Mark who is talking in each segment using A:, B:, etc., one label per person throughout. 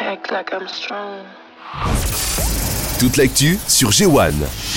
A: act like I'm strong.
B: Toute l'actu sur G1.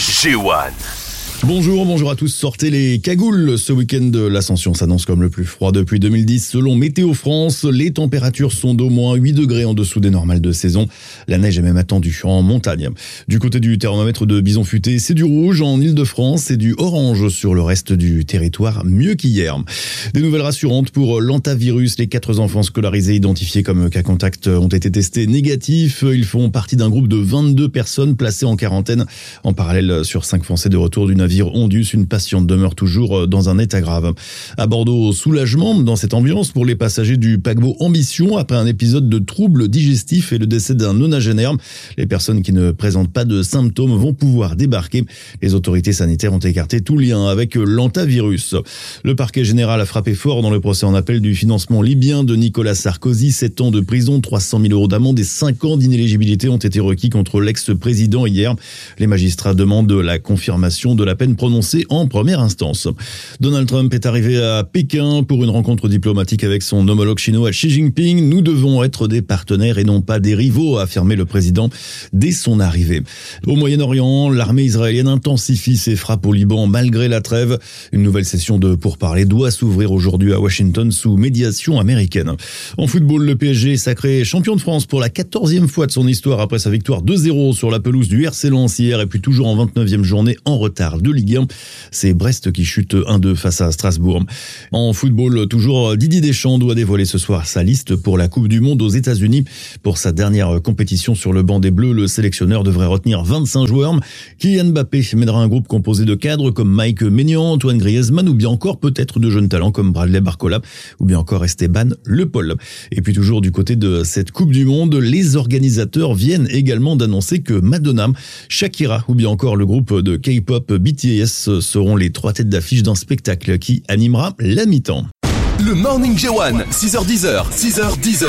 B: G1.
C: Bonjour à tous, sortez les cagoules. Ce week-end, l'Ascension s'annonce comme le plus froid depuis 2010 selon Météo France. Les températures sont d'au moins 8 degrés en dessous des normales de saison. La neige est même attendue en montagne. Du côté du thermomètre de Bison Futé, c'est du rouge en Ile-de-France et du orange sur le reste du territoire, mieux qu'hier. Des nouvelles rassurantes pour l'hantavirus. Les 4 enfants scolarisés identifiés comme cas contact ont été testés négatifs. Ils font partie d'un groupe de 22 personnes placées en quarantaine. En parallèle, sur 5 Français de retour du navire Ondus, une patiente demeure toujours dans un état grave. À Bordeaux, soulagement dans cette ambiance pour les passagers du paquebot Ambition après un épisode de troubles digestifs et le décès d'un nonagénaire. Les personnes qui ne présentent pas de symptômes vont pouvoir débarquer. Les autorités sanitaires ont écarté tout lien avec l'hantavirus. Le parquet général a frappé fort dans le procès en appel du financement libyen de Nicolas Sarkozy. 7 ans de prison, 300 000 € d'amende et 5 ans d'inéligibilité ont été requis contre l'ex-président hier. Les magistrats demandent la confirmation de la peine prononcée en première instance. Donald Trump est arrivé à Pékin pour une rencontre diplomatique avec son homologue chinois Xi Jinping. Nous devons être des partenaires et non pas des rivaux, a affirmé le président dès son arrivée. Au Moyen-Orient, l'armée israélienne intensifie ses frappes au Liban malgré la trêve. Une nouvelle session de pourparlers doit s'ouvrir aujourd'hui à Washington sous médiation américaine. En football, le PSG est sacré champion de France pour la 14e fois de son histoire après sa victoire 2-0 sur la pelouse du RC Lens hier et puis toujours en 29e journée en retard de Ligue 1. C'est Brest qui chute 1-2 face à Strasbourg. En football, toujours Didier Deschamps doit dévoiler ce soir sa liste pour la Coupe du Monde aux États-Unis. Pour sa dernière compétition sur le banc des Bleus, le sélectionneur devrait retenir 25 joueurs. Kylian Mbappé mènera un groupe composé de cadres comme Mike Maignan, Antoine Griezmann ou bien encore peut-être de jeunes talents comme Bradley Barcola ou bien encore Esteban Le Paul. Et puis toujours du côté de cette Coupe du Monde, les organisateurs viennent également d'annoncer que Madonna, Shakira ou bien encore le groupe de K-pop BTS seront les 3 têtes d'affiche d'un spectacle qui animera la mi-temps.
B: Le Morning G1, 6h10, 6h10.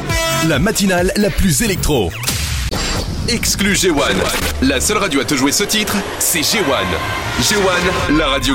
B: La matinale la plus électro. Exclu G1. La seule radio à te jouer ce titre, c'est G1. G1, la radio